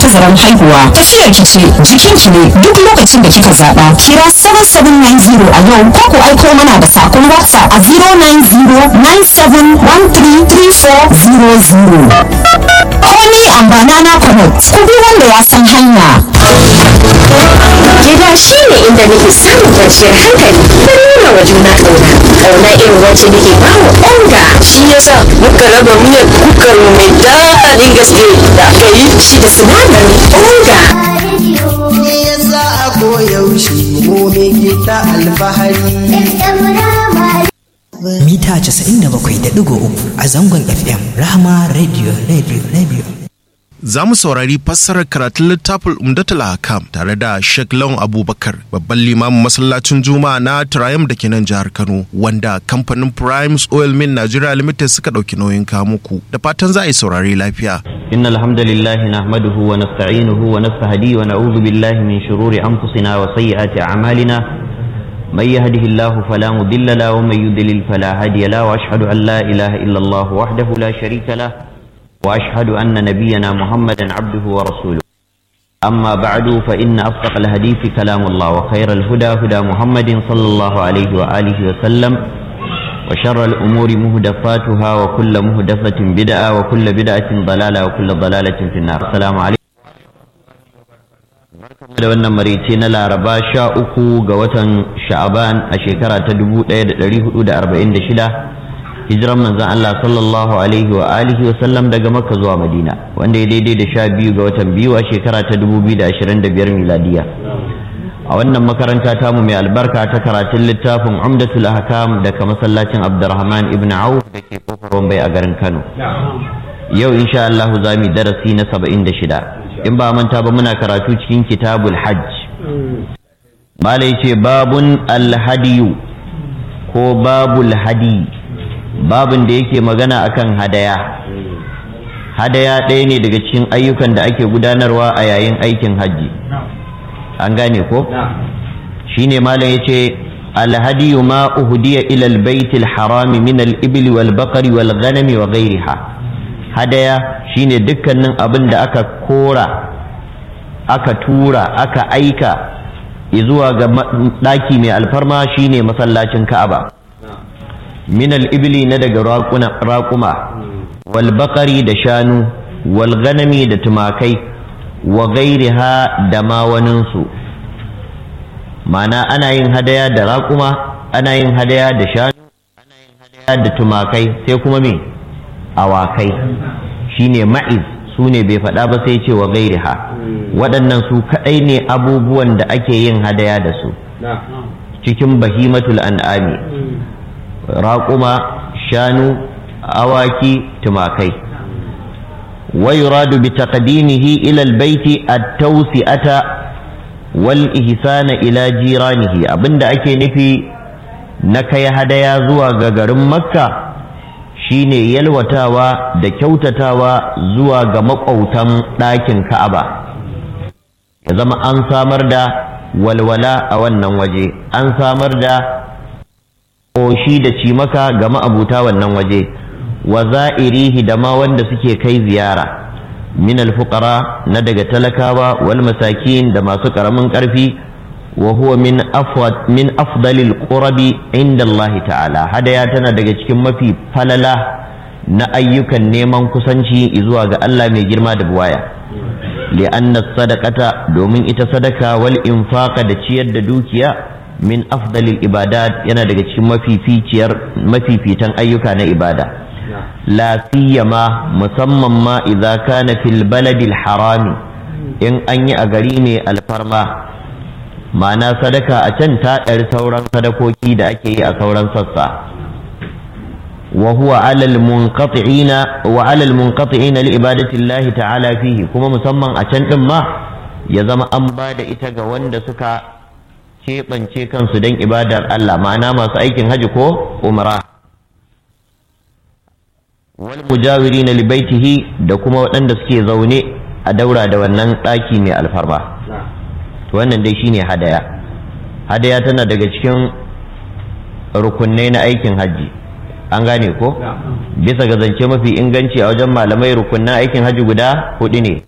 tazaran haihuwa. Tafiyar ki ce, jikin ki ne, duk lokacin da kika zaɓa. Kira 7790 a yau ko ku aiko mana da sakon WhatsApp a 09097133400. Honey and Banana Connect, ku bi wanda ya san hanya. Gida shi ne inda nake samun kwanciyar hankali da nuna wa juna ƙauna. Ƙauna irin wacce nake ba wa onga. Shi yasa muka raba miyar kukar mu mai daɗin gaske da aka yi shi da sinadarin onga. Me yasa a koyaushe mu muke ta alfahari. Mita 97.3 a zangon FM Rahama Radio. Za mu saurari fassarar karatun littafin Umdatul Ahkam tare da Sheikh Lawan Abubakar, babban limamin masallacin Juma'a na Triumph da ke nan jihar Kano, wanda kamfanin Primes Oil Mill Nigeria Limited suka ɗauki nauyin kawo muku. Da fatan za a yi saurari lafiya. Innal hamdalillahi nahmaduhu wa nasta'inuhu wa nastahdihi wa na'udhu billahi min shururi anfusina wa sayyiati a'malina. من يهده الله فلا مضل له ومن يضلل فلا هادي له واشهد ان لا اله الا الله وحده لا شريك له واشهد ان نبينا محمدا عبده ورسوله اما بعد فان اصدق الحديث كلام الله وخير الهدى هدى محمد صلى الله عليه واله وسلم وشر الامور محدثاتها وكل محدثة بدعة وكل بدعة ضلالة وكل ضلالة في النار. السلام عليكم da wannan marice na Laraba 13 ga watan Sha'aban a shekara ta 1446 hijiran manzon Allah sallallahu alaihi wa alihi wa sallam daga Makka zuwa Madina, wanda ya daidai da 12 ga watan biyu a shekara ta 2025 miladiya. A wannan makaranta tamu mai albarka ta karatun littafin Umdatul Ahkam daga masallacin Abdurrahman ibn Auf da ke kofar Bombay a garin Kano. Yau insha Allah za mu darasi na 76. In ba manta ba muna karatu cikin kitabul hajj. Malai ce babun alhadiyu ko babul hadi, babun da yake magana akan hadaya. Hadaya ɗaya ne daga cikin ayyukan da ake gudanarwa a yayin aikin hajji. An gane ko? Shine malai yace alhadiyu ma uhdiya ila albaytil harami min al-ibli wal baqari wal ghanami wa ghayriha. Hadaya shine dukkanin abin da aka kora, aka tura, aka aika zuwa ga ɗaki mai alfarma shine masallacin Ka'aba. Min al-ibli na daga raƙuma, wal baqari da shanu, wal ghanami da tumakai, wa ghairiha da ma waninsu. Ma'ana ana yin hadaya da raƙuma, ana yin hadaya da shanu, ana yin hadaya da tumakai, sai kuma me? Awakai shine ma'iz, su ne bai faɗa ba sai ce wa gairiha. Waɗannan su kaɗai ne abubuwan da ake yin hadaya da su cikin bahimatul an'ami: raƙuma, shanu, awaki, tumakai. wa yuradu bi taqdimihi ila albayti at-tawsi'ata wal ihsana ila jiranihi. Abinda ake nufi na kai hadaya zuwa ga garin Makka shine yalwatawa da kyautatawa zuwa ga makwautan ɗakin Ka'aba, ya zama an samar da walwala a wannan waje, an samar da ƙoshi da cimaka ga ma'abuta wannan waje, wa za'irihi da ma wanda suke kai ziyara, min alfuqara na daga talakawa, wal masakin da masu ƙaramin ƙarfi. wa huwa min afdalil qurabi inda Allah ta'ala. Hadaya tana daga cikin mafi falala na ayyukan neman kusanci zuwa ga Allah mai girma da buwaya. li'anna sadaqata, domin ita sadaka, wal infaqa da ciyar da dukiya, min afdalil ibadat, yana daga cikin mafifitan ayyuka na ibada. la siyama, musamman ma idza kana fil baladil harami, in an yi a gari ne alfarma. Ma'ana sadaka a can ta ɗari sauran sadakoki da ake yi a sauran sassa. wa huwa alal munqati'ina li ibadati Allah ta'ala fihi, kuma musamman a can din ma ya zama an ba da ita ga wanda suka keɓance kansu don ibadar Allah, ma'ana masu aikin haji ko umra. wal mujawirina li baitihi, da kuma waɗanda suke zaune a daura da wannan ɗaki mai alfarma. Wannan dai shine hadaya. Hadaya tana daga cikin rukunai na aikin hajji. An gane ko? Bisa ga zance mafi inganci a wajen malamai, rukunan aikin hajji guda 4 ne.